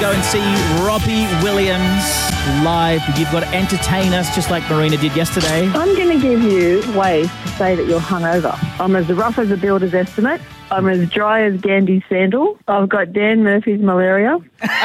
go and see Robbie Williams live. You've got to entertain us just like Marina did yesterday. I'm going to give you ways to say that you're hungover. I'm as rough as a builder's estimate. I'm as dry as Gandhi's sandal. I've got Dan Murphy's malaria.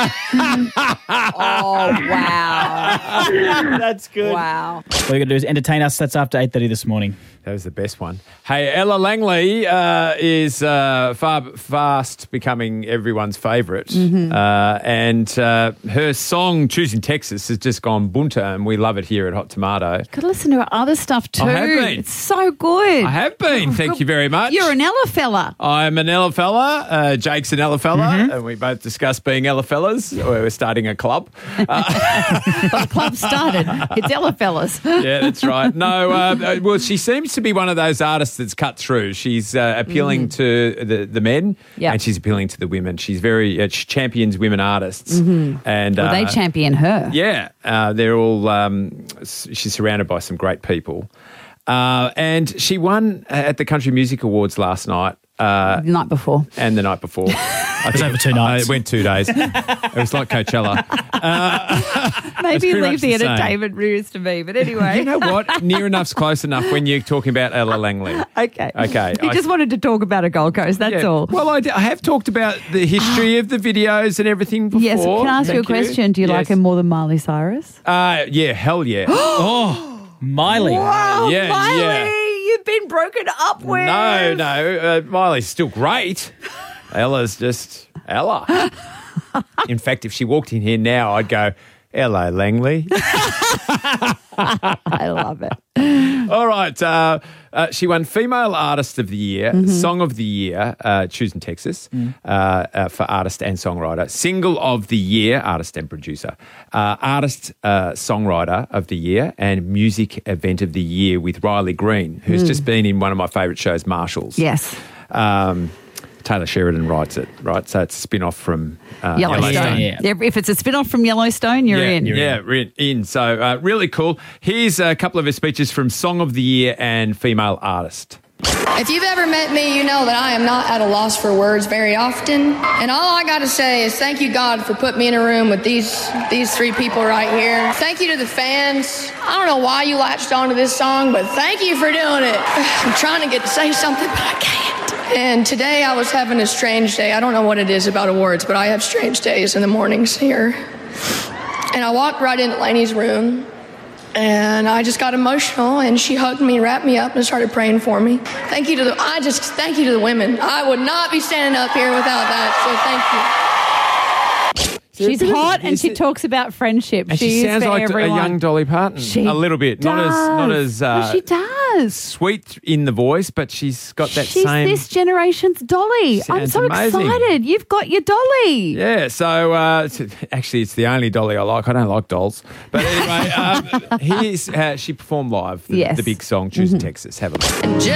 Oh, wow. That's good. Wow. All you're going to do is entertain us. That's after 8:30 this morning. That was the best one. Hey, Ella Langley is fast becoming everyone's favourite. Mm-hmm. And her song, Choosing Texas, has just gone bunter, and we love it here at Hot Tomato. Got to listen to her other stuff too. I have been. It's so good. I have been. Thank you very much. You're an Ella fella. I'm an Ella fella. Jake's an Ella fella. Mm-hmm. And we both discussed being Ella fellas. We're starting a club. The club started. It's Ella fellas. Yeah, that's right. No, well, she seems to be one of those artists that's cut through. She's appealing to the men, and she's appealing to the women. She's very she champions women artists, and Well, they champion her. yeah, they're all. She's surrounded by some great people, and she won at the Country Music Awards last night. The night before. And the night before. It was over 2 nights. It went 2 days. It was like Coachella. Maybe pretty leave much the the same. entertainment news to me, but anyway. You know what? Near enough's close enough when you're talking about Ella Langley. Okay. Okay. You just wanted to talk about a Gold Coast, that's all. Well, I have talked about the history of the videos and everything before. Yes, can I ask you a Thank question? Do you like Yes. her more than Miley Cyrus? Yeah, hell yeah. Miley. Wow, yeah, Miley, yeah. you've been broken up with. No. Miley's still great. Ella's just Ella. In fact, if she walked in here now, I'd go, hello, Langley. I love it. All right. She won Female Artist of the Year, Song of the Year, Choosing Texas, for Artist and Songwriter. Single of the Year, Artist and Producer. Artist Songwriter of the Year and Music Event of the Year with Riley Green, who's just been in one of my favourite shows, Marshalls. Yes. Taylor Sheridan writes it, right? So it's a spin-off from Yellowstone. Yeah. If it's a spin-off from Yellowstone, you're in. We're in. So really cool. Here's a couple of his speeches from Song of the Year and Female Artist. If you've ever met me, you know that I am not at a loss for words very often. And all I got to say is thank you, God, for putting me in a room with these 3 people right here. Thank you to the fans. I don't know why you latched onto this song, but thank you for doing it. I'm trying to get to say something, but I can't. And today I was having a strange day. I don't know what it is about awards, but I have strange days in the mornings here. And I walked right into Lainey's room. And I just got emotional, and she hugged me, wrapped me up, and started praying for me. Thank you to the women. I would not be standing up here without that. So thank you. She's hot and she talks about friendship. And she sounds for like everyone. a young Dolly Parton. She a little bit. Not as she does. sweet in the voice, but she's got that She's same... this generation's Dolly. I'm Sounds so amazing. excited. You've got your Dolly. Yeah, so actually it's the only Dolly I like. I don't like dolls. But anyway, she performed live, the big song, Choosing Texas. Have a look.